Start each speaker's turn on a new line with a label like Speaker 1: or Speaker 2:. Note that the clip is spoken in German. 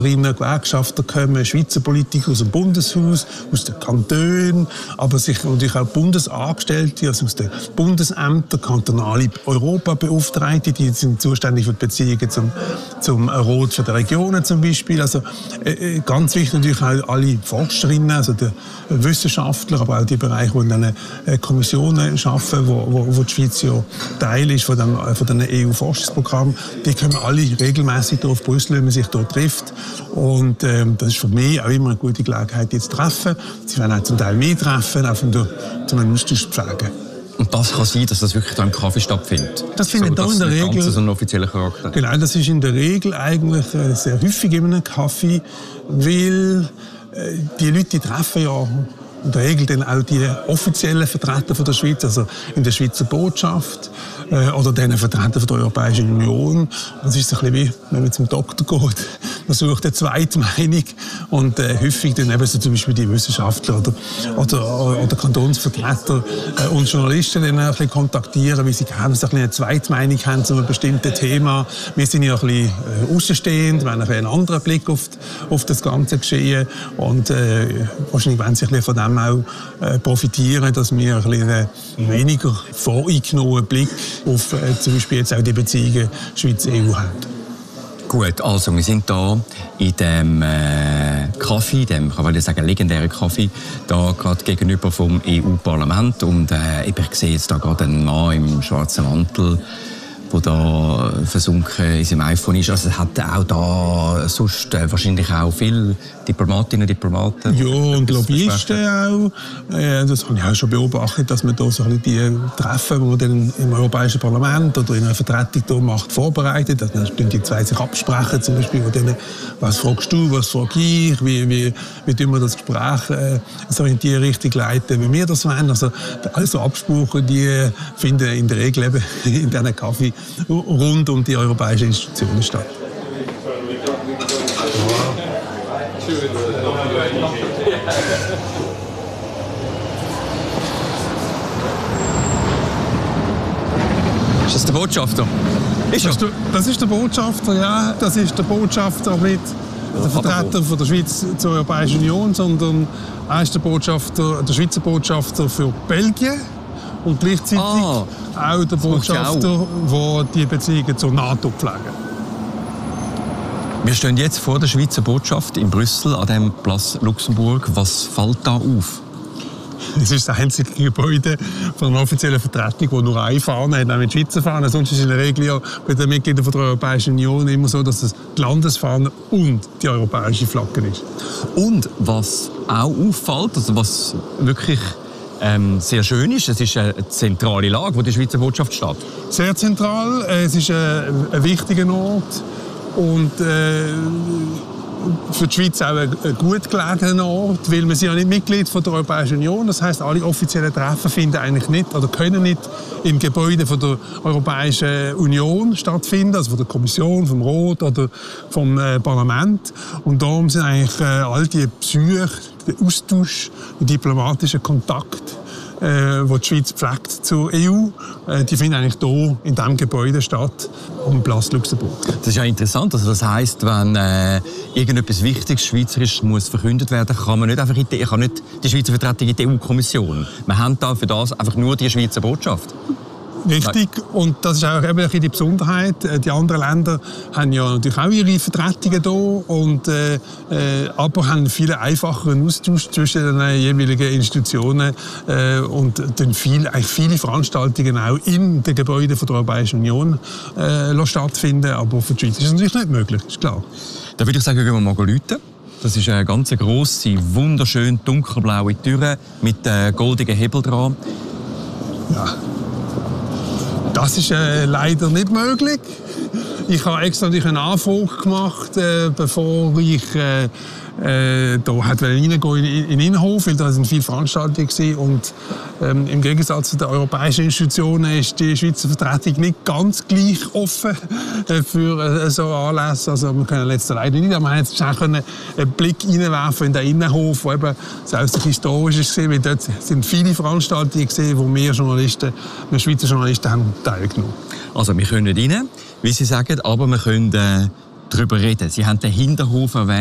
Speaker 1: Gewerkschafter kommen, Schweizer Politiker aus dem Bundeshaus, aus den Kantonen, aber sich natürlich auch Bundesangestellte, also aus den Bundesämtern, kantonale Europabeauftragte, die sind zuständig für die Beziehungen zum Rat für die Regionen zum Beispiel. Also ganz wichtig natürlich auch alle Forscherinnen, also die Wissenschaftler, aber auch die Bereiche, die in diesen Kommissionen arbeiten, wo die Schweiz ja Teil ist von den EU-Forschungsprogrammen. Die kommen alle regelmäßig hier auf Brüssel, wenn man sich dort trifft. Und das ist für mich auch immer eine gute Gelegenheit, jetzt zu treffen. Sie werden auch zum Teil mehr treffen, auch um einen Austausch zu pflegen.
Speaker 2: Und das kann sein, dass das wirklich da im Kaffee stattfindet?
Speaker 1: Das findet so, da in der Regel
Speaker 2: so einen offiziellen Charakter.
Speaker 1: Genau, das ist in der Regel eigentlich sehr häufig in einem Kaffee, weil die Leute, die treffen ja in der Regel dann auch die offiziellen Vertreter von der Schweiz, also in der Schweizer Botschaft oder den Vertreter von der Europäischen Union. Das ist ein bisschen wie, wenn man zum Doktor geht. Man sucht eine Zweitmeinung und häufig dann eben so zum Beispiel die Wissenschaftler oder Kantonsvertreter und Journalisten dann ein bisschen kontaktieren, weil sie gerne so eine Zweitmeinung haben zu einem bestimmten Thema. Wir sind ja ein bisschen außenstehend, wir haben einen anderen Blick auf das ganze Geschehen und wahrscheinlich wollen sie ein bisschen von dem auch profitieren, dass wir ein bisschen weniger voreingenommenen Blick auf zum Beispiel jetzt auch die Beziehungen Schweiz-EU haben.
Speaker 2: Gut, also wir sind da in dem Kaffee, dem, kann man sagen, legendären Kaffee, da gerade gegenüber vom EU-Parlament und ich sehe jetzt da gerade einen Mann im schwarzen Mantel, der da versunken in seinem iPhone ist. Also es hat auch da sonst wahrscheinlich auch viele Diplomatinnen und Diplomaten.
Speaker 1: Ja, und Lobbyisten auch. Das habe ich auch schon beobachtet, dass man da so die Treffen, die man dann im Europäischen Parlament oder in einer Vertretung da macht, vorbereitet. Dass dann die zwei sich absprechen, zum Beispiel, denen, was fragst du, was frage ich, wie tun wir das Gespräch so in die Richtung leiten, wie wir das wollen. Also alle Absprachen, die finden in der Regel eben in diesen Kaffee rund um die europäischen Institutionen statt.
Speaker 2: Ist das der Botschafter?
Speaker 1: Das ist der Botschafter, ja. Das ist der Botschafter mit der Vertreter von der Schweiz zur Europäischen Union, sondern er ist der Schweizer Botschafter für Belgien. Und gleichzeitig auch der Botschafter, der die Beziehungen zur NATO pflegt.
Speaker 2: Wir stehen jetzt vor der Schweizer Botschaft in Brüssel an dem Place Luxemburg. Was fällt da auf?
Speaker 1: Es ist das einzige Gebäude von einer offiziellen Vertretung, das nur eine Fahne hat, nämlich die Schweizer Fahne. Sonst ist es in der Regel ja bei den Mitgliedern der Europäischen Union immer so, dass es die Landesfahne und die europäische Flagge ist.
Speaker 2: Und was auch auffällt, also was wirklich sehr schön ist, es ist eine zentrale Lage, wo die Schweizer Botschaft steht.
Speaker 1: Sehr zentral, es ist ein wichtiger Ort und für die Schweiz auch ein gut gelegener Ort, weil wir sind ja nicht Mitglied von der Europäischen Union. Das heisst, alle offiziellen Treffen finden eigentlich nicht oder können nicht im Gebäude von der Europäischen Union stattfinden, also von der Kommission, vom Rat oder vom Parlament. Und darum sind eigentlich all die Besuche, der Austausch, der diplomatische Kontakt, wo die Schweiz pflegt zur EU, die finden eigentlich hier in diesem Gebäude statt, am Place Luxemburg.
Speaker 2: Das ist ja interessant. Also das heisst, wenn irgendetwas Wichtiges Schweizerisch muss verkündet werden, kann man nicht einfach kann nicht die Schweizer Vertretung in die EU-Kommission. Wir haben da für das einfach nur die Schweizer Botschaft.
Speaker 1: Richtig, und das ist auch eben die Besonderheit. Die anderen Länder haben ja natürlich auch ihre Vertretungen hier, und, aber haben viel einfacheren Austausch zwischen den jeweiligen Institutionen und dann viele Veranstaltungen auch in den Gebäuden der Europäischen Union stattfinden. Aber für die Schweiz ist das natürlich nicht möglich, ist klar.
Speaker 2: Da würde ich sagen, gehen wir mal läuten. Das ist eine ganz grosse, wunderschön dunkelblaue Tür mit goldigen Hebel dran.
Speaker 1: Ja. Das ist leider nicht möglich. Ich habe extra eine Anfrage gemacht, bevor ich da reingehen in den Innenhof, weil da sind viele Veranstaltungen waren. Und im Gegensatz zu den europäischen Institutionen ist die Schweizer Vertretung nicht ganz gleich offen für so Anlässe. Also wir können letztes leider nicht, aber wir haben jetzt einen Blick reinwerfen in den Innenhof, der eben selbst historisch ist, weil dort sind viele Veranstaltungen gesehen, wo wir Schweizer Journalisten haben teilgenommen.
Speaker 2: Also wir können nicht rein, wie Sie sagen, aber wir können darüber reden. Sie haben den Hinterhof erwähnt.